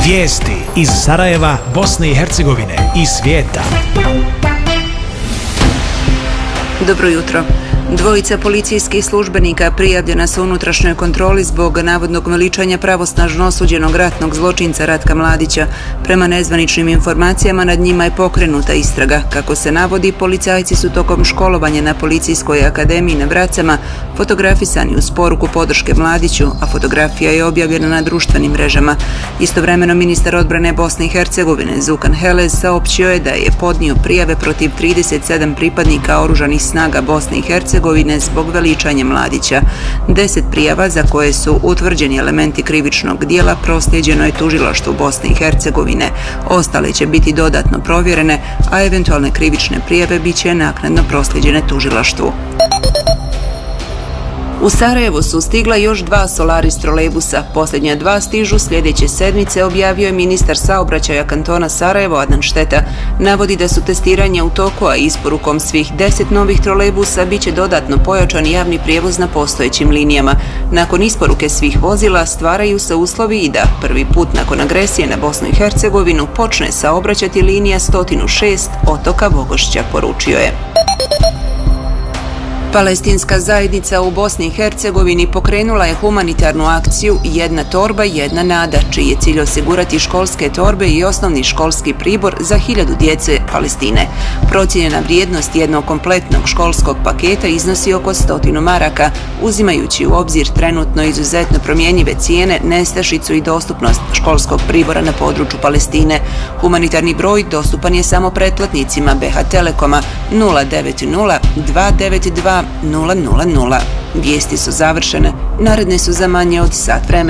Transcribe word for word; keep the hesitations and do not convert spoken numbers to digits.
Vijesti iz Sarajeva, Bosne i Hercegovine i svijeta. Dobro jutro. Dvojica policijskih službenika prijavljena su unutrašnjoj kontroli zbog navodnog veličanja pravosnažno osuđenog ratnog zločinca Ratka Mladića. Prema nezvaničnim informacijama nad njima je pokrenuta istraga. Kako se navodi, policajci su tokom školovanja na Policijskoj akademiji na Vracama fotografisani uz poruku podrške Mladiću, a fotografija je objavljena na društvenim mrežama. Istovremeno ministar odbrane Bosne i Hercegovine Zukan Helez saopćio je da je podnio prijave protiv trideset sedam pripadnika oružanih snaga Bosne i Hercegovine zbog veličanja Mladića. Deset prijava za koje su utvrđeni elementi krivičnog dijela proslijeđeno je tužilaštvu Bosne i Hercegovine. Ostale će biti dodatno provjerene, a eventualne krivične prijave bit će naknadno proslijeđene tužilaštvu. U Sarajevo su stigla još dva Solaris trolejbusa. Posljednja dva stižu sljedeće sedmice, objavio je ministar saobraćaja kantona Sarajevo Adnan Šteta. Navodi da su testiranja u toku, a isporukom svih deset novih trolejbusa bit će dodatno pojačan javni prijevoz na postojećim linijama. Nakon isporuke svih vozila stvaraju se uslovi i da prvi put nakon agresije na Bosnu i Hercegovinu počne saobraćati linija sto šest otoka Vogošća, poručio je. Palestinska zajednica u Bosni i Hercegovini pokrenula je humanitarnu akciju Jedna torba, jedna nada, čiji je cilj osigurati školske torbe i osnovni školski pribor za hiljadu djece Palestine. Procijenjena vrijednost jednog kompletnog školskog paketa iznosi oko stotinu maraka, uzimajući u obzir trenutno izuzetno promjenjive cijene, nestašicu i dostupnost školskog pribora na području Palestine. Humanitarni broj dostupan je samo pretplatnicima B H Telekoma nula devet nula dva devet dva nula nula nula. Vijesti su završene, naredne su za manje od sat vremena.